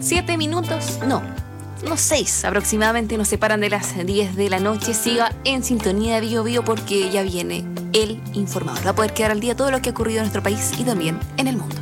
7 minutos, no, unos 6 aproximadamente nos separan de las 10 de la noche. Siga en sintonía de Bio Bio porque ya viene el informador. Va a poder quedar al día todo lo que ha ocurrido en nuestro país y también en el mundo.